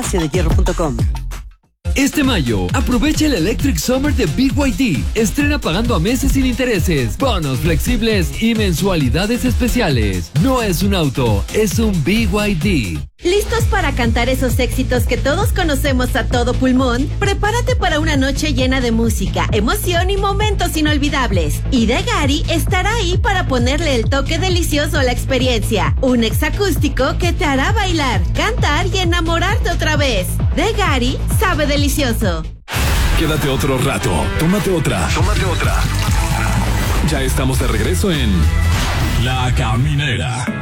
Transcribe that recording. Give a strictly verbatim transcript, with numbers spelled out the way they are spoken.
de hierro punto com. Este mayo, aprovecha el Electric Summer de B Y D. Estrena pagando a meses sin intereses, bonos flexibles y mensualidades especiales. No es un auto, es un B Y D. ¿Listos para cantar esos éxitos que todos conocemos a todo pulmón? Prepárate para una noche llena de música, emoción y momentos inolvidables. Y De Gary estará ahí para ponerle el toque delicioso a la experiencia. Un exacústico que te hará bailar, cantar y enamorarte otra vez. De Gary sabe delicioso. Quédate otro rato, tómate otra, tómate otra. Ya estamos de regreso en La Caminera.